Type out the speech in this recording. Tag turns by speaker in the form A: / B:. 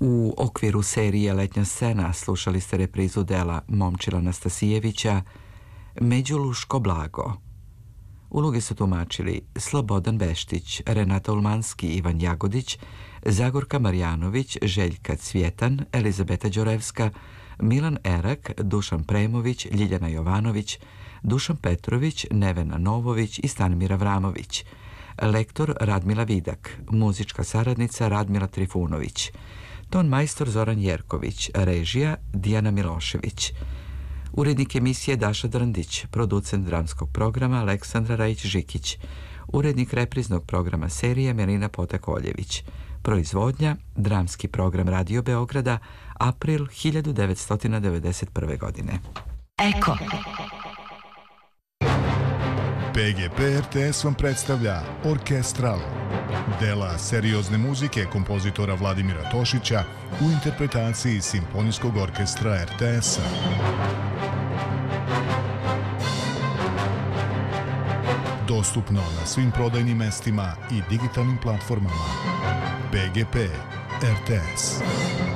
A: U okviru serije Letnja scena slušali ste reprizu dela Momčila Nastasijevića Međuluško blago. Uloge su tumačili Slobodan Beštić, Renata Ulmanski, Ivan Jagodić, Zagorka Marjanović, Željka Cvjetan, Elizabeta Đorevska, Milan Erak, Dušan Premović, Ljiljana Jovanović, Dušan Petrović, Nevena Novović i Stanimir Avramović. Lektor Radmila Vidak, muzička saradnica Radmila Trifunović, ton majstor Zoran Jerković, režija Dijana Milošević. Urednik emisije Daša Drndić, producent dramskog programa Aleksandra Rajić-Žikić, urednik repriznog programa serije Melina Potak-Oljević. Proizvodnja, dramski program Radio Beograda, april 1991. godine.
B: Eko.
C: PGP RTS vam predstavlja Orkestral, dela seriozne muzike kompozitora Vladimira Tošića u interpretaciji Simfonijskog orkestra RTS-a. Dostupno na svim prodajnim mestima i digitalnim platformama. PGP RTS.